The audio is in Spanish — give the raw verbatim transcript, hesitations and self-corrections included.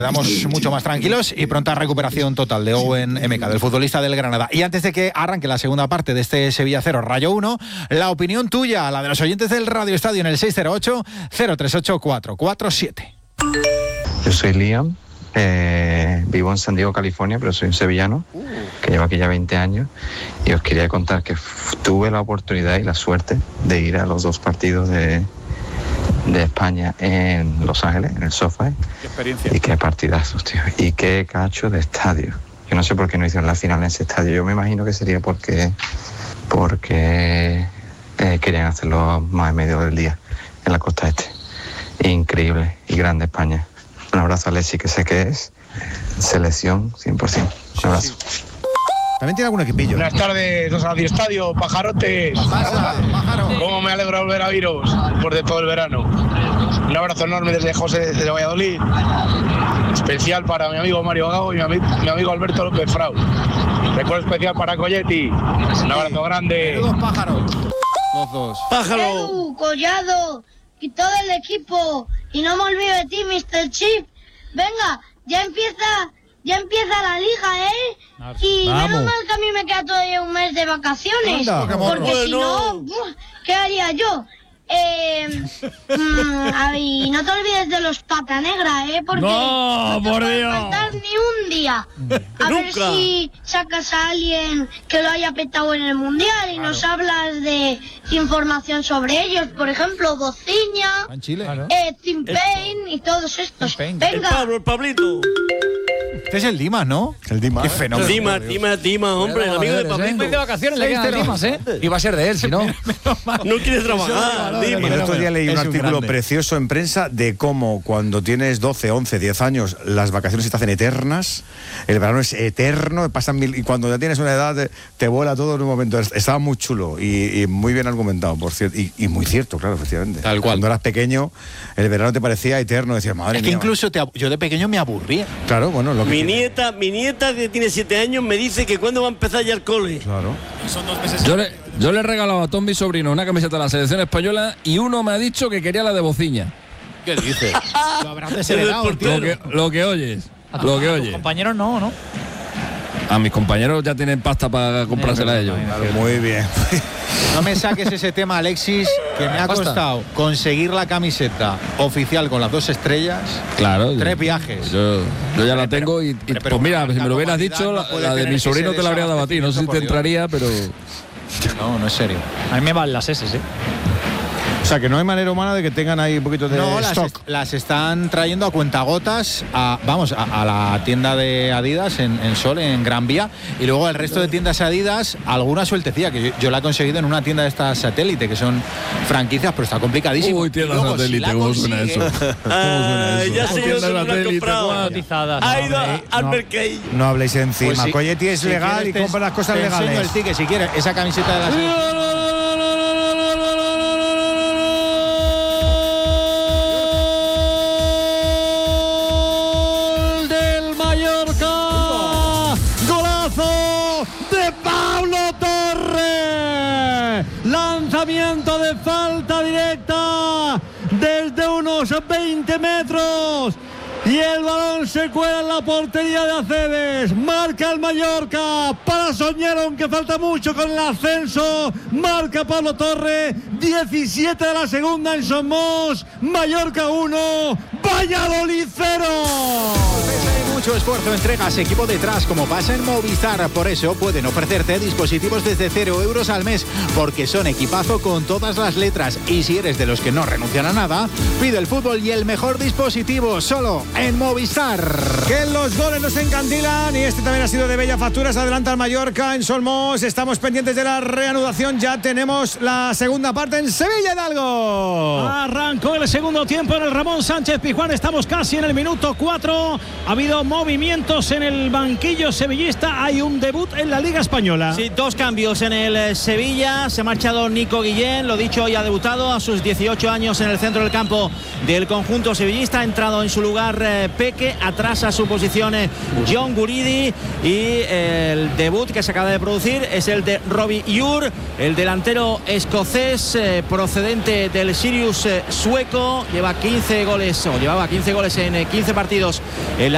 Quedamos mucho más tranquilos y pronta recuperación total de Owen Emeka, del futbolista del Granada. Y antes de que arranque la segunda parte de este Sevilla cero Rayo uno, la opinión tuya, la de los oyentes del Radio Estadio en el seis cero ocho, cero tres ocho, cuatro cuatro siete. Yo soy Liam, eh, vivo en San Diego, California, pero soy un sevillano que llevo aquí ya veinte años y os quería contar que f- tuve la oportunidad y la suerte de ir a los dos partidos de... de España en Los Ángeles, en el SoFi. Qué experiencia. Y qué partidazos, tío. Y qué cacho de estadio. Yo no sé por qué no hicieron la final en ese estadio. Yo me imagino que sería porque porque eh, querían hacerlo más en medio del día, en la costa este. Increíble y grande España. Un abrazo a Alexis, que sé que es selección cien por ciento. Un abrazo. También tiene algún equipillo. Buenas tardes, los Radio Estadio, pajarotes. ¿Cómo me alegro de volver a viros después de todo el verano? Un abrazo enorme desde José, desde Valladolid. Especial para mi amigo Mario Gago y mi, ami- mi amigo Alberto López Frau. Recuerdo especial para Colletti. Un abrazo grande. Dos pájaros. Los dos. Edu, Collado y todo el equipo. Y no me olvido de ti, mister Chip. Venga, ya empieza... Ya empieza la liga, ¿eh? Y Vamos. menos mal que a mí me queda todavía un mes de vacaciones. Anda, porque si no, uf, ¿qué haría yo? Eh, mm, a ver, y no te olvides de los pata negra, ¿eh? Porque No, no te por puede Dios. faltar ni un día. A ver Nunca. si sacas a alguien que lo haya petado en el Mundial y nos hablas de información sobre ellos. Por ejemplo, Bociña, En Chile. eh, Tim Payne y todos estos. Tim Payne. El Venga. Pablo, el Pablito. Este es el Dimas, ¿no? El Dimas. Qué fenómeno. Dimas, Dimas, Dimas, hombre, el amigo de Pablito. de vacaciones le quedan Dimas, ¿eh? Iba a ser de él, si no. No quiere trabajar, Y Dimas. el otro día leí un Es un artículo grande. precioso en prensa de cómo cuando tienes doce, once, diez años las vacaciones se te hacen eternas, el verano es eterno, pasan mil, y cuando ya tienes una edad te, te vuela todo en un momento. Estaba muy chulo y, y muy bien argumentado, por cierto, y, y muy cierto, claro, efectivamente. Tal cual. Cuando eras pequeño, el verano te parecía eterno, decías, madre Es que mía. incluso te ab- yo de pequeño me aburría. Claro, bueno, lo que Mi tiene. nieta, mi nieta que tiene siete años me dice que cuándo va a empezar ya el cole. Claro. Yo le, yo le he regalado a Tom, mi sobrino, una camiseta de la selección española y uno me ha dicho que quería la de Bociña. ¿Qué dices? Lo habrás desheredado, Lo que, lo que oyes. Lo que oyes. Compañeros no, ¿no? A mis compañeros ya tienen pasta para comprársela a ellos. Muy bien. No me saques ese tema, Alexis, que me ha Basta. costado conseguir la camiseta oficial con las dos estrellas. Claro. Tres viajes. Yo, yo ya la tengo y, y, pero- pero pues mira, con si me lo hubieras tanta dicho, comodidad la, no puede la de tener mi ese sobrino te la habría dado a ti. No sé si desabastecimiento, te por entraría, pero... No, no es serio. A mí me van las S, ¿eh? O sea, que no hay manera humana de que tengan ahí un poquito de No, las, stock. est- las están trayendo a cuentagotas a, vamos, a, a la tienda de Adidas en, en Sol, en Gran Vía, y luego el resto de tiendas Adidas, alguna sueltecilla, que yo, yo la he conseguido en una tienda de estas satélite, que son franquicias, pero está complicadísimo. Uy, Y tienda luego, si satélite, la ¿cómo suena consigue- eso? ¿Cómo suena Ah, eso? ya sé yo Tienda dónde lo ha satélite, comprado. guau. Cotizadas. Ha ido hombre, al no. Mercadillo. No habléis encima. Pues sí, Colletti es si legal quieres y te- compra las cosas te enseño legales. el ticket, si quieres, esa camiseta de la selección. Del Mallorca, golazo de Pablo Torre, lanzamiento de falta directa desde unos veinte metros y el balón se cuela en la portería de Aceves. Marca el Mallorca para soñar, aunque falta mucho con el ascenso. Marca Pablo Torre, diecisiete de la segunda en Somos. Mallorca uno, Valladolid cero. Hay mucho esfuerzo, entregas, equipo detrás, como pasa en Movistar. Por eso pueden ofrecerte dispositivos desde cero euros al mes, porque son equipazo con todas las letras. Y si eres de los que no renuncian a nada, pide el fútbol y el mejor dispositivo solo en Movistar. Que los goles nos encandilan y este también ha sido de bella factura. Se adelanta el Mallorca en Solmos. Estamos pendientes de la reanudación. Ya tenemos la segunda parte en Sevilla Hidalgo. Arrancó el segundo tiempo en el Ramón Sánchez Pizjuán. Estamos casi en el minuto cuatro. Ha habido movimientos en el banquillo sevillista. Hay un debut en la Liga Española. Sí, dos cambios en el eh, Sevilla. Se ha marchado Nico Guillén, lo dicho, y ha debutado a sus dieciocho años en el centro del campo del conjunto sevillista. Ha entrado en su lugar eh, Peque, atrás a su posición eh, John Guridi, y eh, el debut que se acaba de producir es el de Robbie Ure, el delantero escocés eh, procedente del Sirius eh, sueco. Lleva quince goles, o llevaba quince goles en eh, quince partidos en la